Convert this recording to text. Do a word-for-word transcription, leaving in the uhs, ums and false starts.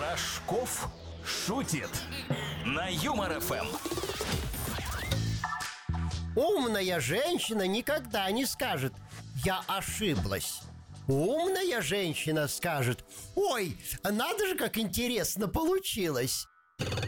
Рожков шутит на Юмор ФМ. Умная женщина никогда не скажет: «Я ошиблась». Умная женщина скажет: «Ой, надо же, как интересно получилось».